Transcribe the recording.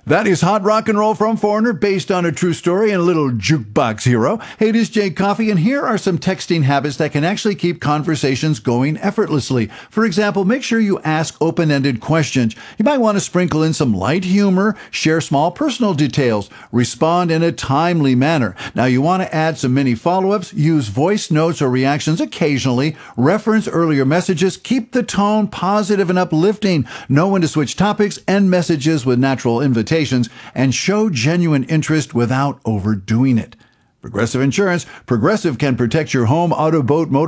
That is Hot Rock and Roll from Foreigner, based on a true story and a little jukebox hero. Hey, it is Jake Coffey, and here are some texting habits that can actually keep conversations going effortlessly. For example, make sure you ask open-ended questions. You might want to sprinkle in some light humor, share small personal details, respond in a timely manner. Now, you want to add some mini follow-ups, use voice notes or reactions occasionally, reference earlier messages, keep the tone positive and uplifting, know when to switch topics, end messages with natural invitations, and show genuine interest without overdoing it. Progressive Insurance. Progressive can protect your home, auto, boat, motor,